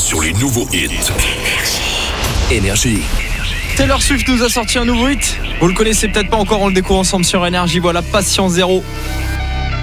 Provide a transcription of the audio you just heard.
sur les nouveaux hits. Énergie. Taylor Swift nous a sorti un nouveau hit. Vous le connaissez peut-être pas encore, on le découvre ensemble sur Énergie. Voilà, Patient Zéro.